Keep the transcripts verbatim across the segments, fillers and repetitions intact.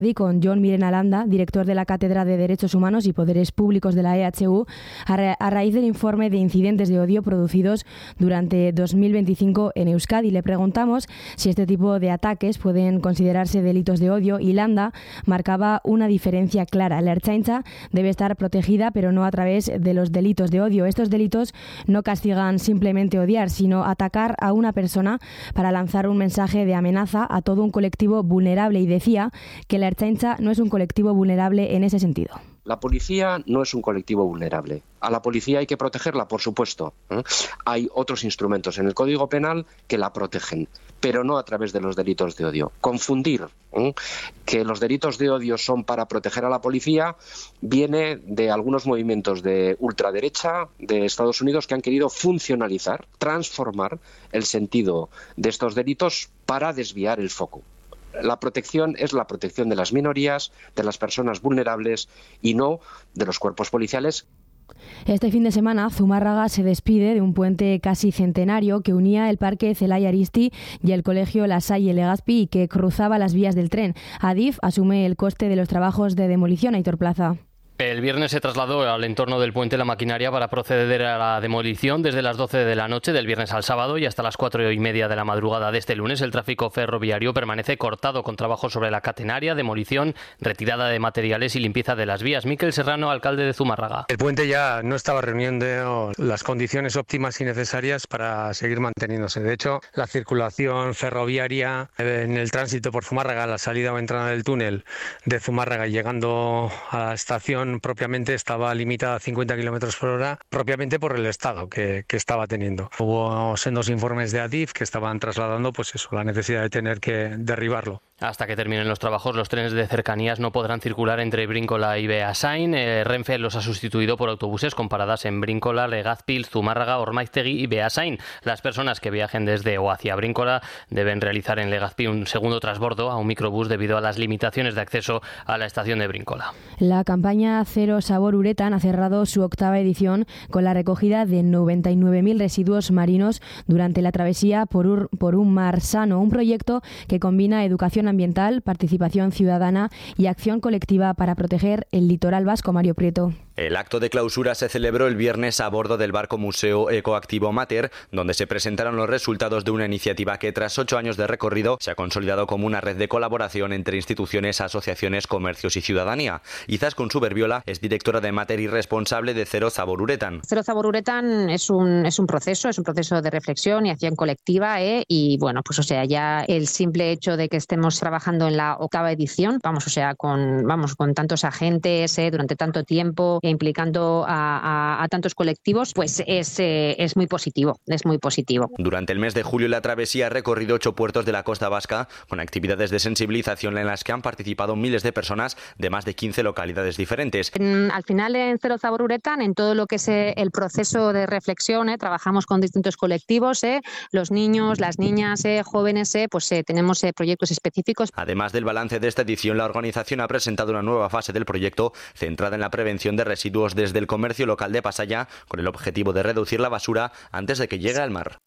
con John Mirena Landa, director de la Cátedra de Derechos Humanos y Poderes Públicos de la E H U, a, ra- a raíz del informe de incidentes de odio producidos durante dos mil veinticinco en Euskadi. Le preguntamos si este tipo de ataques pueden considerarse delitos de odio y Landa marcaba una diferencia clara. La Ertzaintza debe estar protegida, pero no a través de los delitos de odio. Estos delitos no castigan simplemente odiar, sino atacar a una persona para lanzar un mensaje de amenaza a todo un colectivo vulnerable, y decía que la Ertzaintza no es un colectivo vulnerable en ese sentido. La policía no es un colectivo vulnerable. A la policía hay que protegerla, por supuesto. ¿eh? Hay otros instrumentos en el Código Penal que la protegen, pero no a través de los delitos de odio. Confundir ¿eh? que los delitos de odio son para proteger a la policía viene de algunos movimientos de ultraderecha de Estados Unidos que han querido funcionalizar, transformar el sentido de estos delitos para desviar el foco. La protección es la protección de las minorías, de las personas vulnerables y no de los cuerpos policiales. Este fin de semana, Zumárraga se despide de un puente casi centenario que unía el Parque Zelaya Aristi y el Colegio La Salle Legazpi y que cruzaba las vías del tren. Adif asume el coste de los trabajos de demolición. Aitor Plaza. El viernes se trasladó al entorno del puente la maquinaria para proceder a la demolición desde las doce de la noche del viernes al sábado y hasta las cuatro y media de la madrugada de este lunes. El tráfico ferroviario permanece cortado con trabajos sobre la catenaria, demolición, retirada de materiales y limpieza de las vías. Miquel Serrano, alcalde de Zumárraga. El puente ya no estaba reuniendo las condiciones óptimas y necesarias para seguir manteniéndose. De hecho, la circulación ferroviaria en el tránsito por Zumárraga, la salida o entrada del túnel de Zumárraga y llegando a la estación propiamente estaba limitada a cincuenta kilómetros por hora, propiamente por el estado que, que estaba teniendo. Hubo sendos informes de Adif que estaban trasladando pues eso, la necesidad de tener que derribarlo. Hasta que terminen los trabajos, los trenes de cercanías no podrán circular entre Bríncola y Beasain. Eh, Renfe los ha sustituido por autobuses con paradas en Bríncola, Legazpi, Zumárraga, Ormaiztegui y Beasain. Las personas que viajen desde o hacia Bríncola deben realizar en Legazpi un segundo transbordo a un microbús debido a las limitaciones de acceso a la estación de Bríncola. La campaña Cero Sabor Uretan ha cerrado su octava edición con la recogida de noventa y nueve mil residuos marinos durante la travesía por, ur, por un mar sano, un proyecto que combina educación ambiental, participación ciudadana y acción colectiva para proteger el litoral vasco. Mario Prieto. El acto de clausura se celebró el viernes a bordo del barco Museo Ecoactivo Mater, donde se presentaron los resultados de una iniciativa que tras ocho años de recorrido se ha consolidado como una red de colaboración entre instituciones, asociaciones, comercios y ciudadanía. Izaskun Suberbiola es directora de Mater y responsable de Cero Sabor Uretan. Cero Sabor Uretan es un, es un proceso, es un proceso de reflexión y acción colectiva, ¿eh? Y bueno, pues o sea, ya el simple hecho de que estemos trabajando en la octava edición, vamos, o sea, con, vamos, con tantos agentes ¿eh? durante tanto tiempo, e implicando a, a, a tantos colectivos, pues es, eh, es muy positivo, es muy positivo. Durante el mes de julio la travesía ha recorrido ocho puertos de la costa vasca con actividades de sensibilización en las que han participado miles de personas de más de quince localidades diferentes. En, al final en Cero Sabor Uretan, en todo lo que es eh, el proceso de reflexión, eh, trabajamos con distintos colectivos, eh, los niños, las niñas, eh, jóvenes, eh, pues eh, tenemos eh, proyectos específicos. Además del balance de esta edición, la organización ha presentado una nueva fase del proyecto centrada en la prevención de residuos desde el comercio local de Pasaya, con el objetivo de reducir la basura antes de que llegue al mar.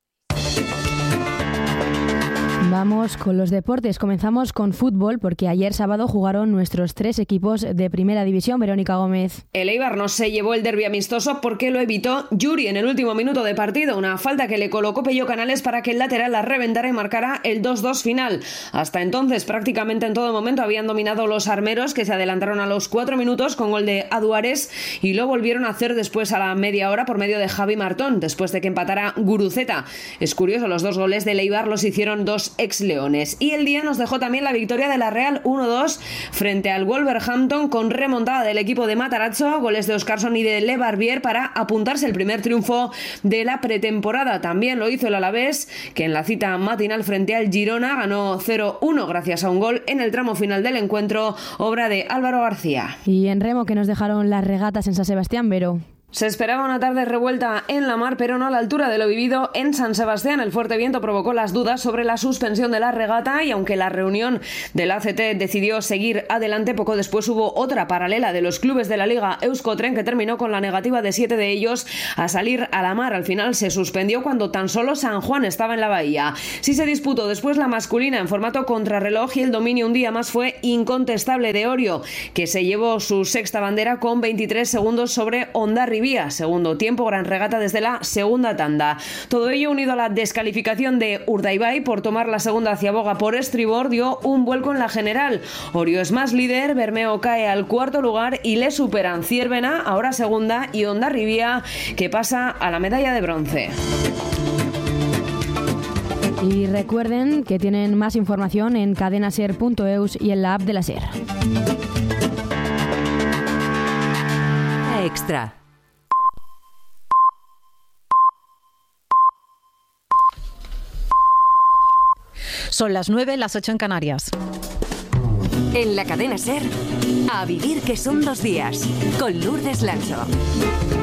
Vamos con los deportes. Comenzamos con fútbol porque ayer sábado jugaron nuestros tres equipos de primera división. Verónica Gómez. El Eibar no se llevó el derbi amistoso porque lo evitó Yuri en el último minuto de partido. Una falta que le colocó Pello Canales para que el lateral la reventara y marcara el dos dos final. Hasta entonces prácticamente en todo momento habían dominado los armeros, que se adelantaron a los cuatro minutos con gol de Aduares y lo volvieron a hacer después a la media hora por medio de Javi Martón, después de que empatara Guruceta. Es curioso, los dos goles del Eibar los hicieron dos ex leones. Y el día nos dejó también la victoria de la Real uno dos frente al Wolverhampton con remontada del equipo de Matarazzo, goles de Oscarson y de Le Barbier para apuntarse el primer triunfo de la pretemporada. También lo hizo el Alavés, que en la cita matinal frente al Girona ganó cero uno gracias a un gol en el tramo final del encuentro, obra de Álvaro García. Y en remo, que nos dejaron las regatas en San Sebastián, Vero. Se esperaba una tarde revuelta en la mar, pero no a la altura de lo vivido en San Sebastián. El fuerte viento provocó las dudas sobre la suspensión de la regata y aunque la reunión del A C T decidió seguir adelante, poco después hubo otra paralela de los clubes de la Liga Euskotren que terminó con la negativa de siete de ellos a salir a la mar. Al final se suspendió cuando tan solo San Juan estaba en la bahía. Sí se disputó después la masculina en formato contrarreloj y el dominio un día más fue incontestable de Orio, que se llevó su sexta bandera con veintitrés segundos sobre Hondarribia. Segundo tiempo, gran regata desde la segunda tanda. Todo ello unido a la descalificación de Urdaibai por tomar la segunda hacia boga por estribor dio un vuelco en la general. Orio es más líder, Bermeo cae al cuarto lugar y le superan Ciervena, ahora segunda, y Hondarribia, que pasa a la medalla de bronce. Y recuerden que tienen más información en cadenaser punto eus y en la app de la SER. Extra. Son las nueve, las ocho en Canarias. En la cadena SER, a vivir que son dos días, con Lourdes Lancho.